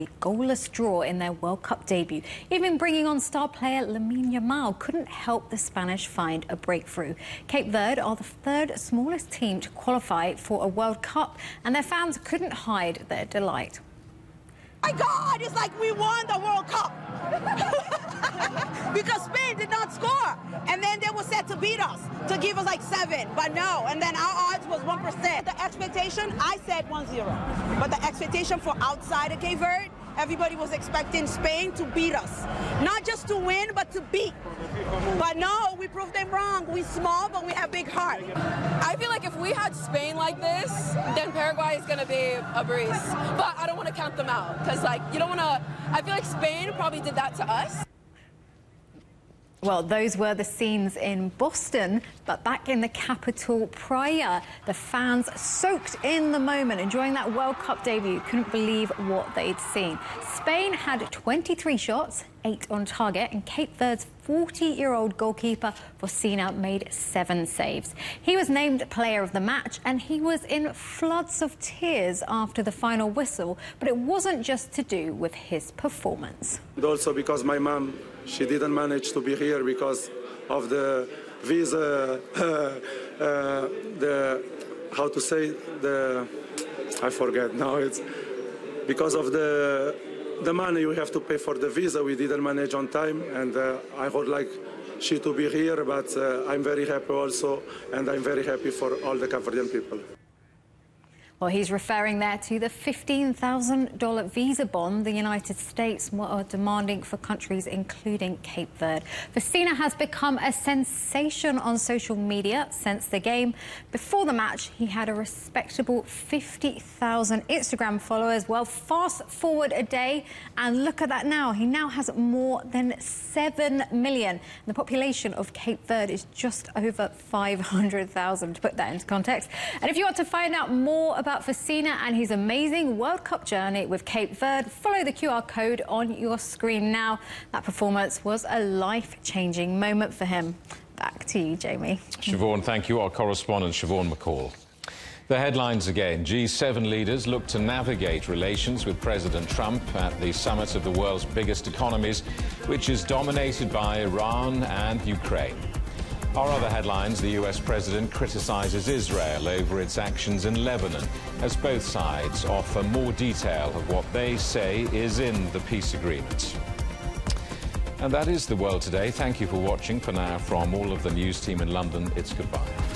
goalless draw in their World Cup debut. Even bringing on star player Lamine Yamal couldn't help the Spanish find a breakthrough. Cape Verde are the third smallest team to qualify for a World Cup, and their fans couldn't hide their delight. My God, it's like we won the World Cup. Because Spain did not score. And then they were set to beat us, to give us like 7. But no, and then our odds was 1%. The expectation, I said 1-0. But the expectation for outside of Cape Verde, everybody was expecting Spain to beat us. Not just to win, but to beat. But no, we proved them wrong. We're small, but we have big heart. I feel like if we had Spain like this, then Paraguay is going to be a breeze. But I don't want to count them out because, like, you don't want to... I feel like Spain probably did that to us. Well, those were the scenes in Boston, but back in the capital Praia, the fans soaked in the moment, enjoying that World Cup debut, couldn't believe what they'd seen. Spain had 23 shots, 8 on target, and Cape Verde's 40-year-old goalkeeper Focina made 7 saves. He was named player of the match, and he was in floods of tears after the final whistle, but it wasn't just to do with his performance. And also because my mom, she didn't manage to be here because of the visa, I forget now, it's because of the money we have to pay for the visa. We didn't manage on time, and I would like she to be here, but I'm very happy also, and I'm very happy for all the Cape Verdean people. Well, he's referring there to the $15,000 visa bond the United States are demanding for countries including Cape Verde. Focina has become a sensation on social media since the game. Before the match, he had a respectable 50,000 Instagram followers. Well, fast forward a day, and look at that now. He now has more than 7 million. The population of Cape Verde is just over 500,000, to put that into context. And if you want to find out more about Focina and his amazing World Cup journey with Cape Verde, follow the QR code on your screen now. That performance was a life-changing moment for him. Back to you, Jamie. Siobhan, thank you. Our correspondent, Siobhan McCall. The headlines again. G7 leaders look to navigate relations with President Trump at the summit of the world's biggest economies, which is dominated by Iran and Ukraine. Our other headlines, the US president criticizes Israel over its actions in Lebanon as both sides offer more detail of what they say is in the peace agreement. And that is The World Today. Thank you for watching. For now, from all of the news team in London, it's goodbye.